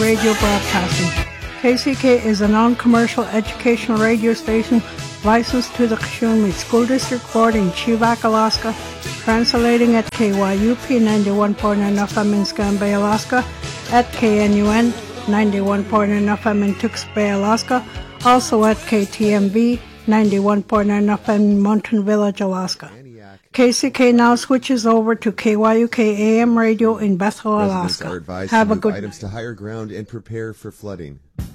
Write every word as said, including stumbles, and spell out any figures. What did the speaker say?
Radio Broadcasting. K C K is a non-commercial educational radio station licensed to the Kashunmi School District Board in Chivak, Alaska, translating at K Y U P ninety-one point nine F M in Scan Bay, Alaska, at K N U N ninety-one point nine F M in Tewksbury Bay, Alaska, also at K T M V ninety-one point nine F M in Mountain Village, Alaska. K C K now switches over to K Y U K A M radio in Bethel, Residents Alaska. are advised Have to a move good items to higher ground and prepare for flooding.